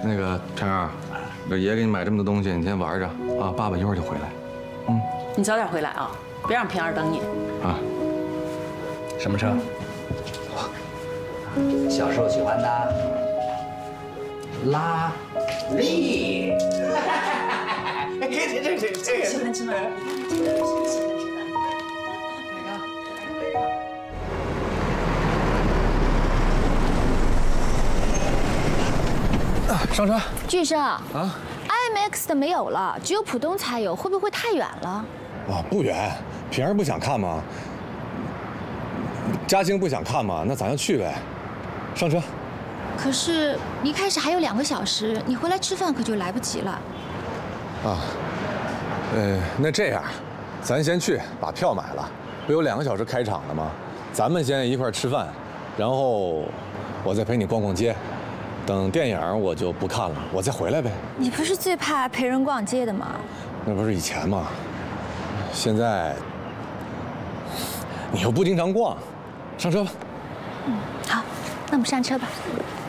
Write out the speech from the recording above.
那个平儿，这爷给你买这么多东西，你先玩着啊，爸爸一会儿就回来。嗯， 你早点回来啊，别让平儿等你。 啊。 什么车？小时候喜欢的拉力。这喜欢吃吗？ 上车。 巨生啊，IMX 的没有了，只有浦东才有，会不会太远了？ 啊，不远。平儿不想看吗？嘉兴不想看吗？那咱就去呗。上车。 可是离开时还有2个小时，你回来吃饭可就来不及了。 啊，那这样，咱先去把票买了，不有2个小时开场了吗？咱们先一块儿吃饭，然后我再陪你逛逛街。等电影我就不看了，我再回来呗。 你不是最怕陪人逛街的吗？ 那不是以前吗？现在你又不经常逛，上车吧。 好，那我们上车吧。